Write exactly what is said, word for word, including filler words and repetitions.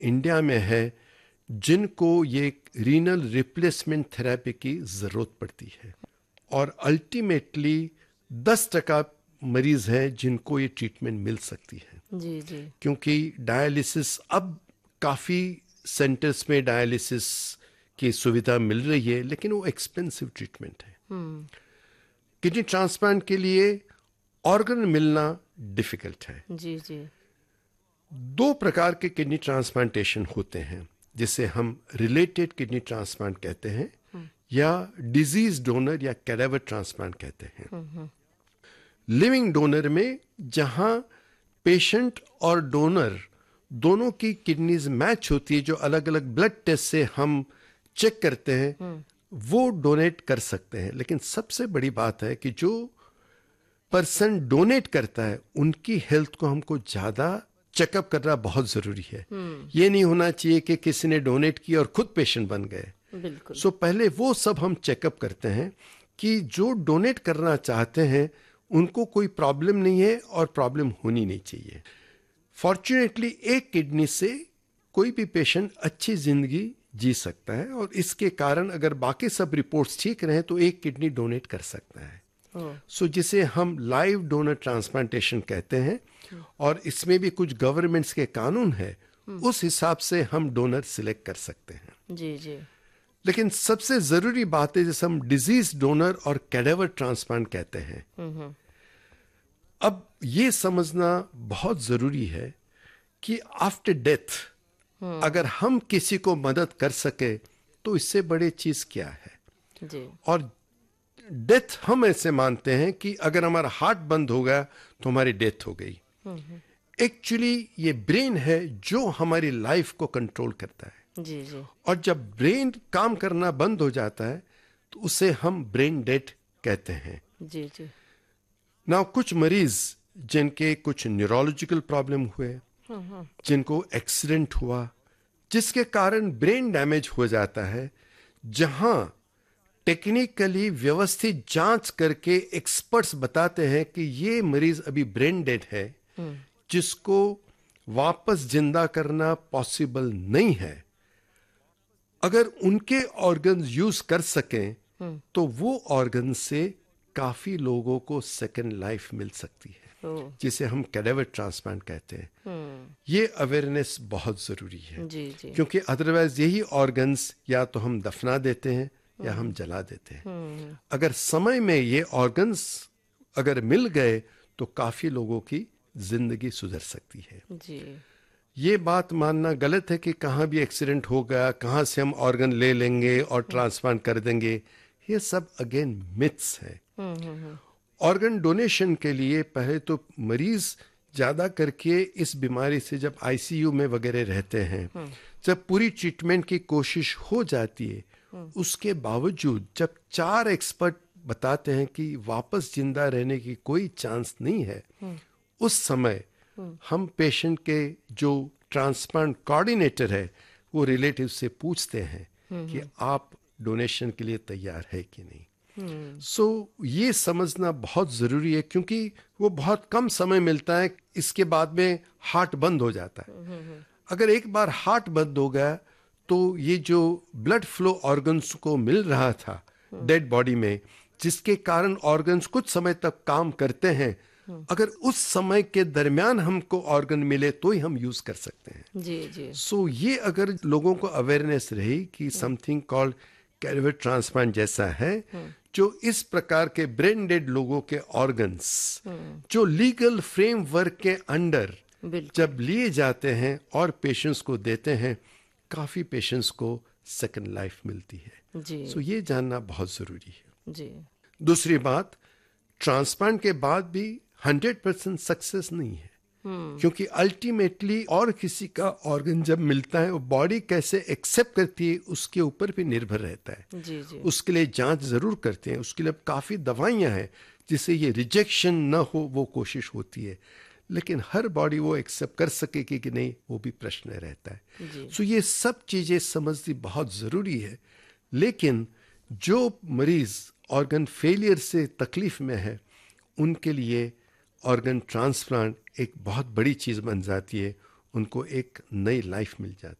India में है जिनको ये रीनल रिप्लेसमेंट थेरेपी की ज़रूरत पड़ती है, और अल्टीमेटली दस टका मरीज़ हैं जिनको ये ट्रीटमेंट मिल सकती है। जी जी। क्योंकि डायलिसिस अब काफ़ी सेंटर्स में डायलिसिस की सुविधा मिल रही है, लेकिन वो एक्सपेंसिव ट्रीटमेंट है। किडनी ट्रांसप्लांट के लिए ऑर्गन मिलना डिफिकल्ट है। जी जी। दो प्रकार के किडनी ट्रांसप्लांटेशन होते हैं, जिसे हम रिलेटेड किडनी ट्रांसप्लांट कहते हैं या डिजीज डोनर या कैडेवर ट्रांसप्लांट कहते हैं। लिविंग डोनर में जहां पेशेंट और डोनर दोनों की किडनीज मैच होती है, जो अलग अलग ब्लड टेस्ट से हम चेक करते हैं, वो डोनेट कर सकते हैं। लेकिन सबसे बड़ी बात है कि जो पर्सन डोनेट करता है उनकी हेल्थ को हमको ज्यादा चेकअप करना बहुत जरूरी है। ये नहीं होना चाहिए कि किसी ने डोनेट किया और खुद पेशेंट बन गए। बिल्कुल। सो so, पहले वो सब हम चेकअप करते हैं कि जो डोनेट करना चाहते हैं उनको कोई प्रॉब्लम नहीं है और प्रॉब्लम होनी नहीं चाहिए। फॉर्चुनेटली एक किडनी से कोई भी पेशेंट अच्छी जिंदगी जी सकता है, और इसके कारण अगर बाकी सब रिपोर्ट्स ठीक रहे तो एक किडनी डोनेट कर सकता है। सो so, जिसे हम लाइव डोनर ट्रांसप्लांटेशन कहते हैं, और इसमें भी कुछ गवर्नमेंट्स के कानून है, उस हिसाब से हम डोनर सिलेक्ट कर सकते हैं। जी जी। लेकिन सबसे जरूरी बात है जैसे हम डिजीज डोनर और कैडेवर ट्रांसप्लांट कहते हैं, अब ये समझना बहुत जरूरी है कि आफ्टर डेथ अगर हम किसी को मदद कर सके तो इससे बड़ी चीज क्या है। जी। और डेथ हम ऐसे मानते हैं कि अगर हमारा हार्ट बंद हो गया तो हमारी डेथ हो गई। एक्चुअली ये ब्रेन है जो हमारी लाइफ को कंट्रोल करता है। जी जी। और जब ब्रेन काम करना बंद हो जाता है तो उसे हम ब्रेन डेड कहते हैं। जी जी। ना कुछ मरीज जिनके कुछ न्यूरोलॉजिकल प्रॉब्लम हुए, जिनको एक्सीडेंट हुआ जिसके कारण ब्रेन डैमेज हो जाता है, जहां टेक्निकली व्यवस्थित जांच करके एक्सपर्ट्स बताते हैं कि ये मरीज अभी ब्रेन डेड है, जिसको वापस जिंदा करना पॉसिबल नहीं है। अगर उनके ऑर्गन्स यूज कर सकें तो वो ऑर्गन से काफी लोगों को सेकेंड लाइफ मिल सकती है, जिसे हम कैडेवर ट्रांसप्लांट कहते हैं। ये अवेयरनेस बहुत जरूरी है। जी जी। क्योंकि अदरवाइज यही ऑर्गन्स या तो हम दफना देते हैं या हम जला देते हैं। अगर समय में ये ऑर्गन्स अगर मिल गए तो काफी लोगों की जिंदगी सुधर सकती है। जी। ये बात मानना गलत है कि कहाँ भी एक्सीडेंट हो गया, कहाँ से हम ऑर्गन ले लेंगे और ट्रांसप्लांट कर देंगे। ये सब अगेन मिथ्स है। ऑर्गन डोनेशन के लिए पहले तो मरीज ज्यादा करके इस बीमारी से जब आईसीयू में वगैरह रहते हैं, जब पूरी ट्रीटमेंट की कोशिश हो जाती है, उसके बावजूद जब चार एक्सपर्ट बताते हैं कि वापस जिंदा रहने की कोई चांस नहीं है, उस समय हम पेशेंट के जो ट्रांसप्लांट कोऑर्डिनेटर है वो रिलेटिव से पूछते हैं कि आप डोनेशन के लिए तैयार है कि नहीं। सो so, ये समझना बहुत जरूरी है, क्योंकि वो बहुत कम समय मिलता है, इसके बाद में हार्ट बंद हो जाता है। अगर एक बार हार्ट बंद हो गया तो ये जो ब्लड फ्लो ऑर्गन्स को मिल रहा था डेड बॉडी में, जिसके कारण ऑर्गन्स कुछ समय तक काम करते हैं, अगर उस समय के दरमियान हमको ऑर्गन मिले तो ही हम यूज कर सकते हैं। जी जी। सो so, ये अगर लोगों को अवेयरनेस रही कि समथिंग कॉल्ड कैडेवर ट्रांसप्लांट जैसा है, जो इस प्रकार के ब्रेन डेड लोगों के ऑर्गन्स जो लीगल फ्रेमवर्क के अंडर जब लिए जाते हैं और पेशेंट्स को देते हैं, काफी पेशेंट्स को सेकंड लाइफ मिलती है। जी। सो so, ये जानना बहुत जरूरी है। जी। दूसरी बात, ट्रांसप्लांट के बाद भी हंड्रेड परसेंट सक्सेस नहीं है, क्योंकि अल्टीमेटली और किसी का ऑर्गन जब मिलता है वो बॉडी कैसे एक्सेप्ट करती है उसके ऊपर भी निर्भर रहता है। जी जी। उसके लिए जांच जरूर करते हैं, उसके लिए काफी दवाइयां हैं जिससे ये रिजेक्शन न हो, वो कोशिश होती है, लेकिन हर बॉडी वो एक्सेप्ट कर सकेगी कि नहीं वो भी प्रश्न रहता है। सो ये सब चीजें समझनी बहुत जरूरी है। लेकिन जो मरीज ऑर्गन फेलियर से तकलीफ में है उनके लिए ऑर्गन ट्रांसप्लांट एक बहुत बड़ी चीज बन जाती है। उनको एक नई लाइफ मिल जाती है।